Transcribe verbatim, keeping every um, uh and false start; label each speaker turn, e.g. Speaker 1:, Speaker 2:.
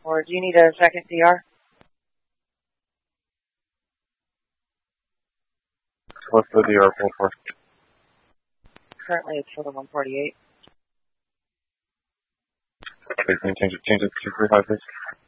Speaker 1: Or do you need a second D R?
Speaker 2: What's the D R pull for?
Speaker 1: Currently it's for the one forty-eight.
Speaker 2: Okay, can you change it, change it to three five, please?